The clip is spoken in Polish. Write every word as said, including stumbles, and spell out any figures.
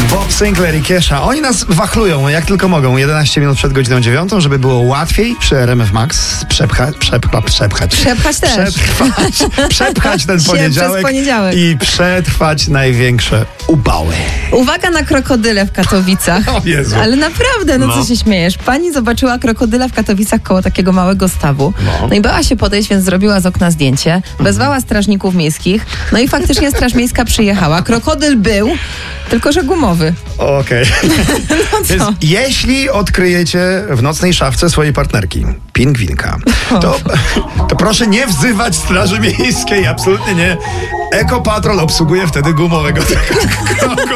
Bob Sinclair i Kesha, oni nas wachlują jak tylko mogą, jedenaście minut przed godziną dziewiątą, żeby było łatwiej przy R M F Max przepcha, przepcha, przepchać. Przepchać też. Przetrwać, przepchać ten Się poniedziałek, przez poniedziałek i przetrwać największe upały. Uwaga na krokodyle w Katowicach. O Jezu. Ale naprawdę, no, No. co się śmiejesz? Pani zobaczyła krokodyla w Katowicach koło takiego małego stawu. No. No i bała się podejść, więc zrobiła z okna zdjęcie. Wezwała strażników miejskich. No i faktycznie straż miejska przyjechała. Krokodyl był, tylko że gumowy. Okej. No Więc co? jeśli odkryjecie w nocnej szafce swojej partnerki pingwinka, to, to proszę nie wzywać Straży Miejskiej, absolutnie nie. Ekopatrol obsługuje wtedy gumowego krokodyla.